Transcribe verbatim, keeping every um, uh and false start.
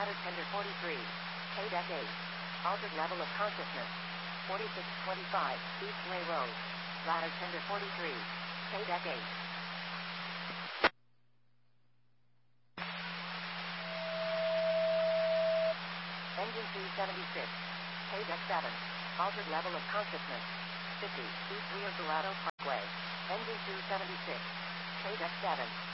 Ladder tender forty-three. K-Deck eight. Altered level of consciousness. forty-six twenty-five, East Way Road. Ladder tender forty-three. K-Deck eight. Engine two seventy-six. K-Deck seven. Altered level of consciousness. fifty, East Rio Dorado Parkway. Engine two seventy-six. K-Deck seven.